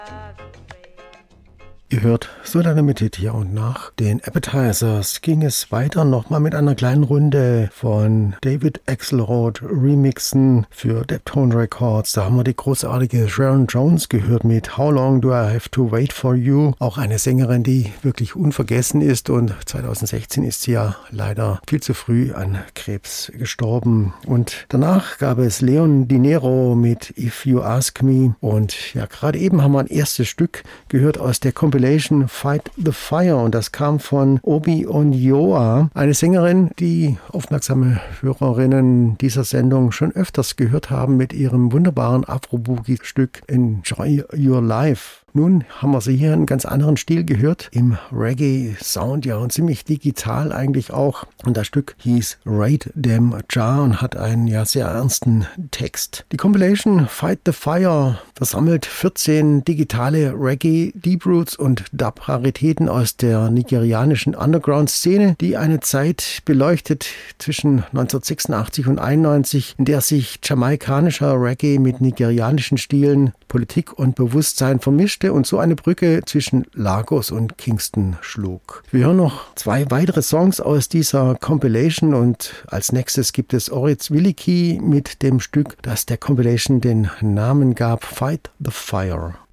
Ihr hört Solar Limited hier und nach den Appetizers ging es weiter nochmal mit einer kleinen Runde von David Axelrod Remixen für Deptone Records. Da haben wir die großartige Sharon Jones gehört mit How Long Do I Have to Wait for You? Auch eine Sängerin, die wirklich unvergessen ist, und 2016 ist sie ja leider viel zu früh an Krebs gestorben. Und danach gab es Leon Dinero mit If You Ask Me, und ja, gerade eben haben wir ein erstes Stück gehört aus der Compilation Fight the Fire, und das kam von Obi Onyoa, eine Sängerin, die aufmerksame Hörerinnen dieser Sendung schon öfters gehört haben mit ihrem wunderbaren Afro-Boogie-Stück Enjoy Your Life. Nun haben wir sie hier in einem ganz anderen Stil gehört, im Reggae-Sound, ja, und ziemlich digital eigentlich auch. Und das Stück hieß Raid Them Jar und hat einen ja sehr ernsten Text. Die Compilation Fight the Fire versammelt 14 digitale Reggae, Deep Roots und Dub-Raritäten aus der nigerianischen Underground-Szene, die eine Zeit beleuchtet zwischen 1986 und 1991, in der sich jamaikanischer Reggae mit nigerianischen Stilen, Politik und Bewusstsein vermischt und so eine Brücke zwischen Lagos und Kingston schlug. Wir hören noch 2 weitere Songs aus dieser Compilation, und als nächstes gibt es Oritz Williki mit dem Stück, das der Compilation den Namen gab, Fight the Fire.